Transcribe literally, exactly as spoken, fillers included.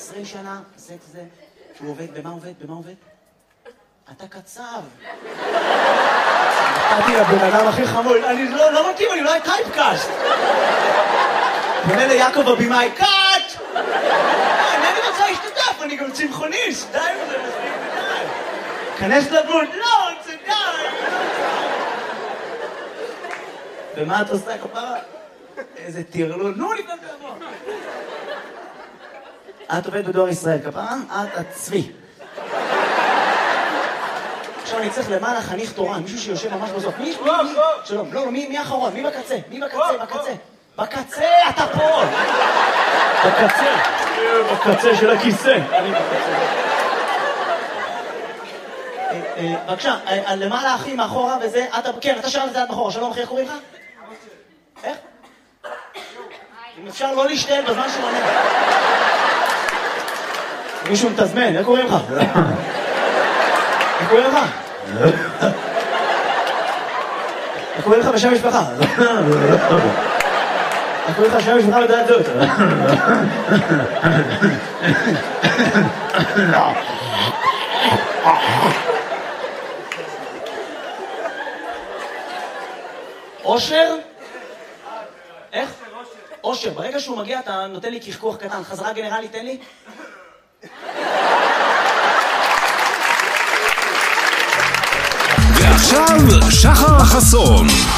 עשרים שנה, זה זה. שהוא עובד, במה עובד? במה עובד? אתה קצב. נתתי לבן אדם הכי חמוד, אני לא מתאים, אני אולי טייפקאסט. פונה ליעקב הבימאי, קאט! אני רוצה להשתתף, אני גם צמחוניסט, די וזה מספיק ודי. כנס לדמות, לא, זה די. ומה את עושה כפרה? איזה תירלול, נו לפני תעבור. את עובדת בדואר ישראל, כפרה? את הצבי. עכשיו אני צריך למעלה חניך תורן, מישהו שיושב ממש בסוף. מי? מי? שלום, לא, מי האחרון? מי בקצה? מי בקצה? בקצה. בקצה, אתה פה! בקצה. בקצה של הכיסא. אני בקצה. בבקשה, למעלה אחי מאחורה וזה, כן, אתה שלם וזה עד מאחורה. שלום אחי, איך קוראים לך? איך? אם אפשר לא להשתעל בזמן שהוא עונה. מישהו מתזמן, איך קוראים לך? איך קוראים לך? איך קוראים לך בשם משפחה? איך קוראים לך בשם משפחה ודעת זאת? אושר? איך? אושר. ברגע שהוא מגיע אתה נותן לי קחקוח קטן. חזרה גנרלי, תן לי. ועכשיו שחר חסון.